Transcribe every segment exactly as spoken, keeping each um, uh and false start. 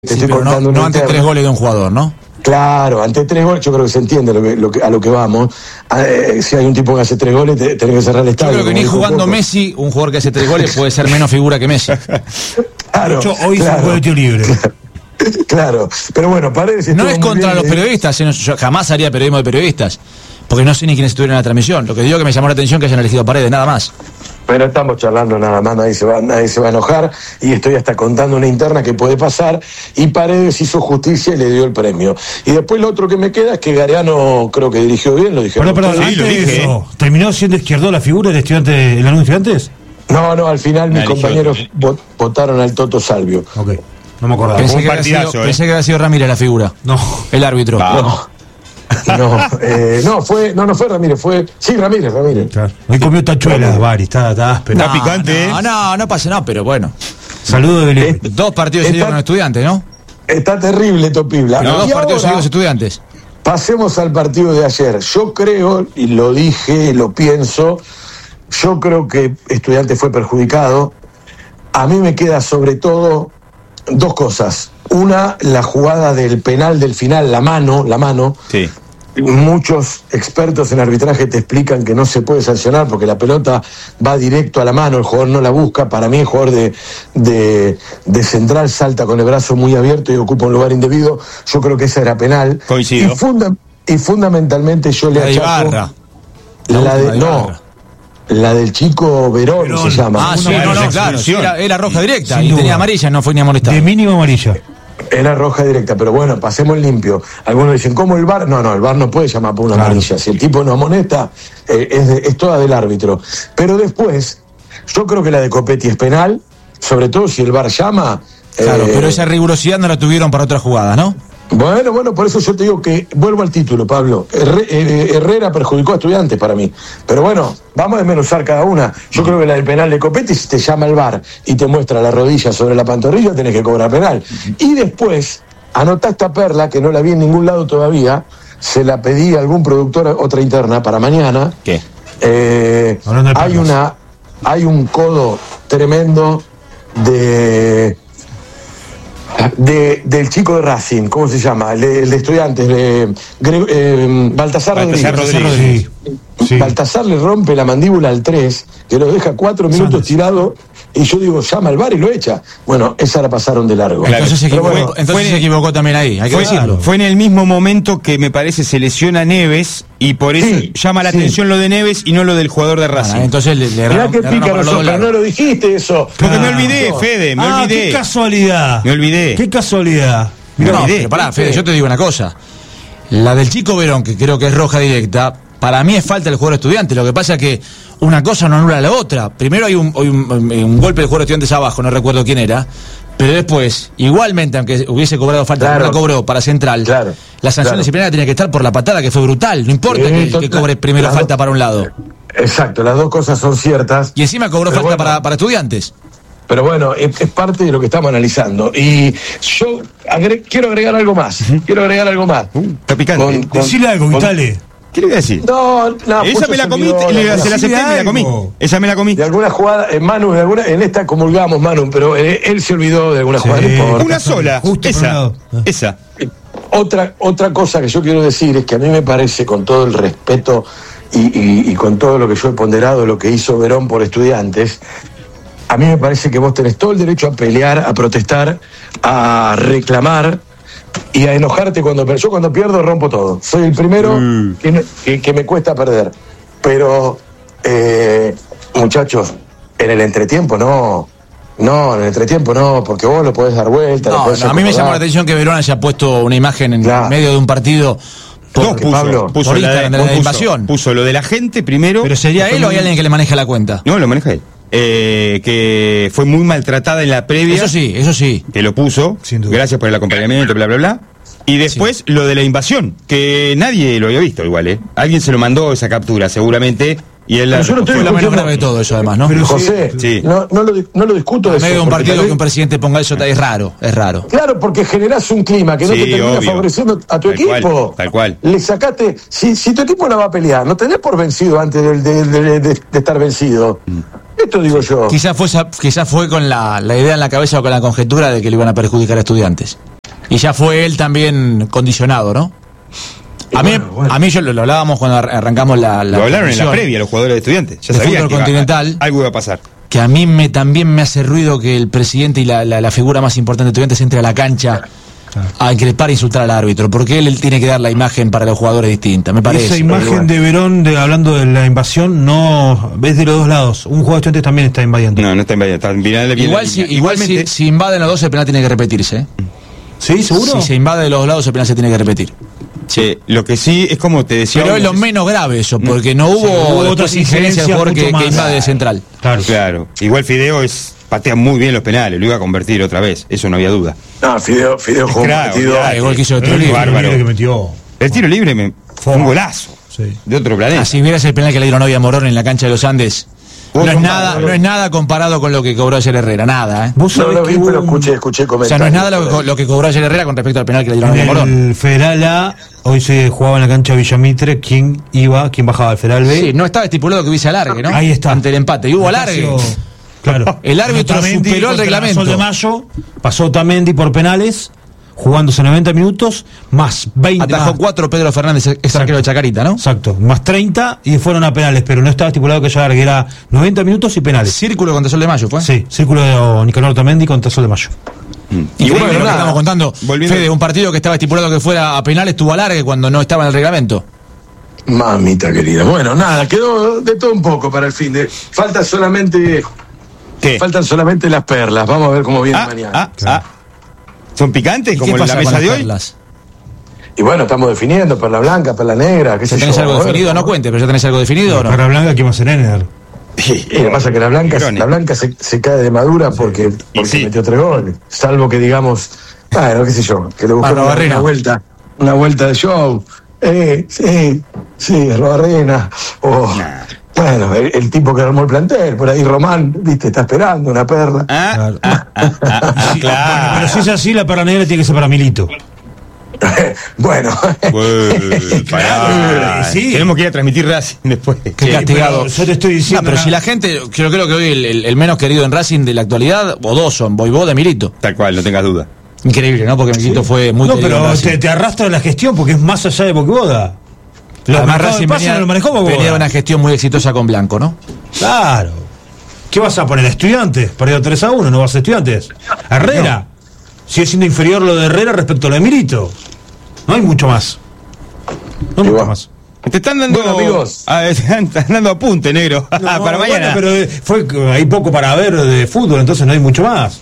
Te sí, estoy pero contando no, no ante interna. tres goles de un jugador, ¿no? Claro, ante tres goles yo creo que se entiende lo que, lo que, a lo que vamos. Eh, si hay un tipo que hace tres goles, te, tenés que cerrar el estadio. Yo creo que ni jugando Messi, un jugador que hace tres goles puede ser menos figura que Messi. Claro, de hecho, hoy claro, hizo un gol de tiro libre. Claro, pero bueno, Paredes... No es contra bien, los periodistas, yo jamás haría periodismo de periodistas, porque no sé ni quiénes estuvieron en la transmisión. Lo que digo que me llamó la atención que hayan elegido Paredes, nada más. Pero estamos charlando nada más, nadie se va, nadie se va a enojar, y estoy hasta contando una interna que puede pasar, y Paredes hizo justicia y le dio el premio. Y después lo otro que me queda es que Gareano creo que dirigió bien, lo dijeron. Perdón, perdón, ustedes. antes Sí, lo de dije, eso, ¿terminó siendo Izquierdo la figura del estudiante, el alumno de Estudiantes? No, no, al final mis eligió compañeros otro, vo- votaron al Toto Salvio. Ok, no me acordaba. Pensé un que, había sido, partidazo, eh. pensé que había sido Ramírez la figura, No. el árbitro. Va. No, no, eh, no, fue, no, no fue Ramírez, fue, sí, Ramírez, Ramírez. Claro. Hoy comió tachuelas, Bari, está, está áspero. Está picante, no, ¿eh? no, no pasa nada, pero bueno. Saludos de Belén. Dos partidos Está- seguidos con estudiantes, ¿no? Está terrible Topibla. Pero dos Y partidos ahora, seguidos estudiantes. pasemos al partido de ayer. Yo creo, y lo dije, lo pienso, yo creo que Estudiantes fue perjudicado. A mí me queda sobre todo dos cosas. Una, la jugada del penal del final, la mano, la mano. Sí. Muchos expertos en arbitraje te explican que no se puede sancionar porque la pelota va directo a la mano, el jugador no la busca. Para mí el jugador de, de, de central salta con el brazo muy abierto y ocupa un lugar indebido. Yo creo que esa era penal. Coincido. Y, funda, y fundamentalmente yo le La de achaco Ibarra. la La de, de no, Ibarra. la del chico Verón, Verón. se llama. Ah, sí, Una no, no, buena claro. sí, expulsión. era, era roja directa Sin y duda. tenía amarilla, no fue ni amonestado. De mínimo amarilla. Era roja directa, pero bueno, pasemos limpio. Algunos dicen, ¿cómo el V A R? No, no, el V A R no puede llamar por una Claro. amarilla. Si el tipo no amonesta, eh, es, de- es toda del árbitro. Pero después, yo creo que la de Copetti es penal, sobre todo si el V A R llama. Claro, eh, pero esa rigurosidad no la tuvieron para otras jugadas, ¿no? Bueno, bueno, por eso yo te digo que vuelvo al título, Pablo. Herre- eh, Herrera perjudicó a Estudiantes para mí. Pero bueno, vamos a desmenuzar cada una. Yo creo que la del penal de Copetti, si te llama el V A R y te muestra la rodilla sobre la pantorrilla, tenés que cobrar penal. Y después, anotá esta perla, que no la vi en ningún lado todavía, se la pedí a algún productor, otra interna, para mañana. ¿Qué? Eh, Hablando de hay perlas. una, hay un codo tremendo de... De, del chico de Racing, ¿cómo se llama? El de, el de Estudiantes, de, Gre- eh, Baltasar, Baltasar Rodríguez. Rodríguez. Sí. Sí. Baltasar le rompe la mandíbula al tres, que lo deja cuatro minutos Santos. tirado, y yo digo, llama al V A R y lo echa. Bueno, esa la pasaron de largo. Claro. Entonces, se Pero equivocó, bueno, entonces fue- se equivocó también ahí, hay que Fue, decirlo. fue en el mismo momento que me parece se lesiona Neves y por eso Sí, llama la sí. atención lo de Neves y no lo del jugador de Ah, Racing. entonces le, le Mirá erraron- qué le erraron pícaro para los sos, dos pero no lados. lo dijiste eso. Porque me Ah, olvidé, no. Fede, me ah, olvidé. qué casualidad. Me olvidé. Qué casualidad. Me No, olvidé. pero pará, Fede, yo te digo una cosa. La del chico Verón, que creo que es roja directa, para mí es falta del jugador estudiante. Lo que pasa es que una cosa no anula la otra. Primero hay un, hay un, un golpe del jugador estudiantes abajo, no recuerdo quién era. Pero después, igualmente, aunque hubiese cobrado falta, Claro. no la cobró para Central, Claro, la sanción claro. disciplinaria tenía que estar por la patada, que fue brutal. No importa Sí, que, que total. cobre primero Las falta dos- para un lado. Exacto, las dos cosas son ciertas. Y encima cobró Pero falta bueno. para, para estudiantes. Pero bueno, es, es parte de lo que estamos analizando. Y yo agre- quiero agregar algo más. Quiero agregar algo más. Uh, está picante. Con- con- Decile algo, con- Vitale. ¿Qué le voy a decir? No, no, Esa Pucho me la se comí, olvidó y le- de se la alguna- acepté y me la comí. algo. Esa me la comí. de alguna jugada, eh, Manu, de alguna, en esta comulgamos, Manu, pero eh, él se olvidó de alguna Sí. jugada. No importa. Una sola. Justo por un Esa. lado. Esa. Otra, otra cosa que yo quiero decir es que a mí me parece, con todo el respeto y, y- y con todo lo que yo he ponderado, lo que hizo Verón por Estudiantes, a mí me parece que vos tenés todo el derecho a pelear, a protestar, a reclamar y a enojarte cuando pierdo. Yo cuando pierdo rompo todo. Soy el primero Mm. que, no- que- que me cuesta perder. Pero, eh, muchachos, en el entretiempo no. No, en el entretiempo no, porque vos lo podés dar vuelta. lo No, podés no, a mí me acomodar. llamó la atención que Verón haya puesto una imagen en Claro. medio de un partido por, Dos puso, Pablo, puso por la de, Instagram de la puso- invasión. puso lo de la gente primero. Pero sería que él fue o hay muy- alguien que le maneja la cuenta. No, lo maneja él. Eh, que fue muy maltratada en la previa. Eso sí, eso sí. Que lo puso. Sin duda. Gracias por el acompañamiento, bla, bla, bla. Y después lo de la invasión, que nadie lo había visto igual, ¿eh? Alguien se lo mandó esa captura, seguramente. Y él la Pero yo no estoy Fue la menos discutiendo- grave de todo eso, además, ¿no? Pero sí, José, sí. No, no, lo, di- no lo discuto En eso. medio de un porque partido tal que vez- un presidente ponga eso es raro, es raro. Claro, porque generás un clima que no Sí, te termina obvio. favoreciendo a tu Tal equipo. cual, tal cual. Le sacaste. Si, si tu equipo la va a pelear, no tenés por vencido antes de, de- de- de- de estar vencido. Esto digo yo. Quizás fue, esa- quizás fue con la, la idea en la cabeza o con la conjetura de que le iban a perjudicar a Estudiantes. Y ya fue él también condicionado, ¿no? A mí, bueno, bueno. a mí yo lo, lo hablábamos cuando arrancamos la, la Lo hablaron en la transmisión, previa los jugadores de Estudiantes. Ya de sabían fútbol que iba- continental. algo iba a pasar. que a mí me también me hace ruido que el presidente y la, la, la figura más importante de Estudiantes entre a la cancha a increpar e insultar al árbitro, porque él, él tiene que dar la imagen para los jugadores distinta, me parece. Esa imagen de Verón de, hablando de la invasión no ves de los dos lados. Un jugador de Estudiantes también está invadiendo. No, no está en Bahía, está en final de Igual, si, igual si, si invaden los dos, el penal tiene que repetirse. ¿eh? ¿Sí? ¿Seguro? Si se invade de los lados, el penal se tiene que repetir. Sí, lo que sí es como te decía. Pero es lo vos, menos grave eso, porque no hubo, Sí, hubo después otras injerencia del injerencias jugador que, mucho que más. invade de central. Claro. Claro. Igual Fideo es patea muy bien los penales, lo iba a convertir otra vez, eso no había duda. No, Fideo, Fideo jugó un Claro, partido. olvidate. El gol que hizo de El tiro libre. bárbaro. que metió. El tiro libre me fue un golazo. Sí. De otro planeta. Así vieras el penal que le dieron hoy a Morón en la cancha de los Andes. No Otro es nada, bárbaro. no es nada comparado con lo que cobró ayer Herrera, nada, ¿eh? Vos No sabés lo que vi, hubo pero un- escuché, escuché O comentarios. sea, no es nada lo, que- lo que cobró ayer Herrera con respecto al penal que le dieron hoy a en Morón. el Federal A, hoy se jugaba en la cancha de Villamitre, quién iba, quién bajaba al Federal B. Sí, no estaba estipulado que hubiese alargue, ¿no? Ahí está. Ante el empate. Y hubo alargue. Claro. El árbitro Otamendi superó el contra reglamento. Sol de Mayo, pasó Otamendi por penales, jugándose noventa minutos, más veinte. Atajó más- cuatro Pedro Fernández, ex arquero de Chacarita, ¿no? Exacto, más treinta y fueron a penales, pero no estaba estipulado que haya largue, era noventa minutos y penales. Círculo contra Sol de Mayo, ¿fue? Sí, círculo de Nicanor Otamendi contra Sol de Mayo. Y bueno, bueno, lo que nada. estamos contando, Volviendo- Fede, un partido que estaba estipulado que fuera a penales tuvo alargue cuando no estaba en el reglamento. Mamita querida. Bueno, nada, quedó de todo un poco para el fin de. Falta solamente. ¿Qué? Faltan solamente las perlas. Vamos a ver cómo viene Ah, mañana. ah, ah. ¿Son picantes ¿Y como qué en pasa la con mesa las de hoy? perlas? Y bueno, estamos definiendo perla blanca, perla negra, qué sé ¿Ya yo. tenés algo a ver. definido? No cuente, pero ya tenés algo definido o no. Para Blanca, ¿qué más en Ener? Y lo que pasa es que la blanca, Negroni. la blanca se, se cae de madura porque, porque sí. metió tres goles. Salvo que digamos, bueno, qué sé yo, que le buscaron una, Barrena. una vuelta, una vuelta de show. Eh, sí, sí, Robarrena. O, bueno, el, el tipo que armó el plantel, por ahí Román, viste, está esperando una perla. Ah, Claro. ah, ah, ah, ah, claro. Pero si es así, la perra negra tiene que ser para Milito. Bueno, Uy, pará. Sí. Tenemos que ir a transmitir Racing después. Qué Sí, castigado. pero yo te estoy diciendo. No, pero na- si la gente, yo creo que hoy el, el- el menos querido en Racing de la actualidad, o dos son, Voivoda y Milito. Tal cual, no tengas duda. Increíble, ¿no? Porque Milito fue muy No, querido en pero Racing. te, te arrastra la gestión porque es más allá de Boquiboda. Los Además, mercados de Racing pases venía, no lo manejó Boquiboda. venía de una gestión muy exitosa con Blanco, ¿no? Claro. ¿Qué vas a poner a Estudiantes? Perdió tres a uno, no vas a Estudiantes. A Herrera. Sigue siendo inferior lo de Herrera respecto a lo de Milito. No hay mucho más. No hay mucho Igual. más. Te están dando. Bueno, amigos. Ah, están, están dando apunte, negro. No, para bueno, mañana. pero eh, fue, hay poco para ver de fútbol, entonces no hay mucho más.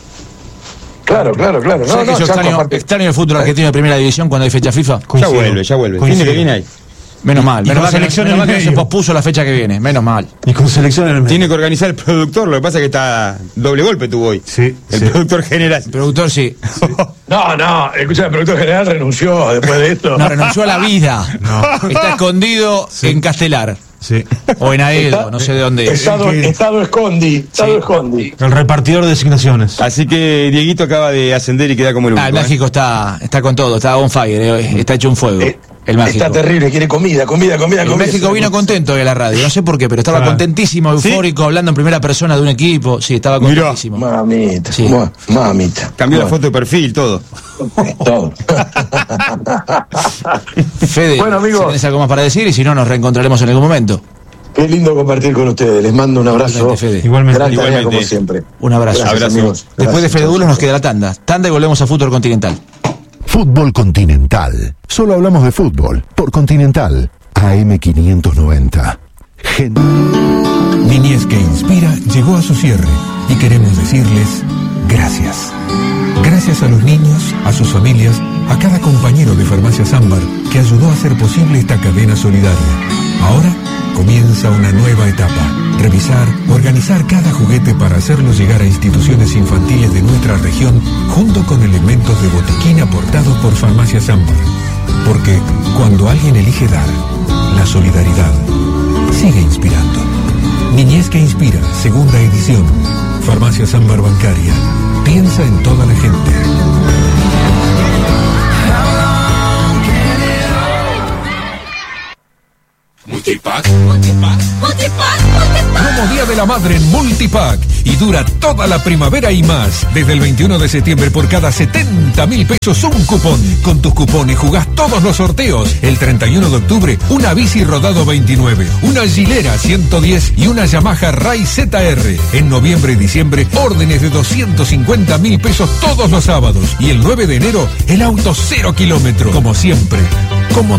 claro, claro, claro. No, ¿Sabes que no, yo Chaco, extraño, aparte- extraño el fútbol argentino de primera división cuando hay fecha FIFA? Ya Coincido. vuelve, ya vuelve. Coincido. Fin de que viene ahí. Menos mal, Y menos con mal, que, no- selección menos en mal que no el se medio. pospuso la fecha que viene, menos mal. Y con selección en el medio. Tiene que organizar el productor, lo que pasa es que está doble golpe tuvo hoy. Sí, El sí. productor general. El productor sí. No, no, escucha, el productor general renunció después de esto. No, renunció a la vida. Está escondido en Castelar. Sí. O en Aedo, no sé de dónde es. Estado, Es que- estado escondi, estado Sí. escondi. El repartidor de designaciones. Así que Dieguito acaba de ascender y queda como el único. Ah, el ¿eh? México está, está con todo, está on fire, eh, está hecho un fuego. Eh, El México. Está terrible, quiere comida, comida, comida, El comida. México vino contento hoy a la radio, no sé por qué, pero estaba Claro. contentísimo, eufórico, hablando en primera persona de un equipo. Sí, estaba Mirá. contentísimo. Mamita, Sí. ma- mamita. Cambió la Bueno, foto de perfil, todo. todo. Fede, Bueno, amigos. si tenés algo más para decir y si no, nos reencontraremos en algún momento. Qué lindo compartir con ustedes. Les mando un abrazo. Igualmente, Fede. Igualmente. Gran tarea, Igualmente. como siempre. Un abrazo. Gracias, Abrazo. amigos. Después de Gracias. Fede Dulos nos queda la tanda. Tanda y volvemos a Fútbol Continental. Fútbol Continental. Solo hablamos de fútbol por Continental. A M quinientos noventa. Gen- Niñez que Inspira llegó a su cierre y queremos decirles gracias. Gracias a los niños, a sus familias, a cada compañero de Farmacias Ámbar que ayudó a hacer posible esta cadena solidaria. Ahora comienza una nueva etapa. Revisar, organizar cada juguete para hacerlo llegar a instituciones infantiles de nuestra región junto con elementos de botiquín aportados por Farmacias Ámbar. Porque cuando alguien elige dar, la solidaridad sigue inspirando. Niñez que Inspira, segunda edición. Farmacias Ámbar Bancaria. Piensa en toda la gente. Multipack, multipack, multipack, multipack. Festejamos Día de la Madre en Multipack y dura toda la primavera y más. Desde el veintiuno de septiembre por cada setenta mil pesos un cupón. Con tus cupones jugás todos los sorteos. El treinta y uno de octubre una bici Rodado veintinueve, una Gilera ciento diez y una Yamaha Ray Z R. En noviembre y diciembre órdenes de doscientos cincuenta mil pesos todos los sábados. Y el nueve de enero el auto cero kilómetro. Como siempre, como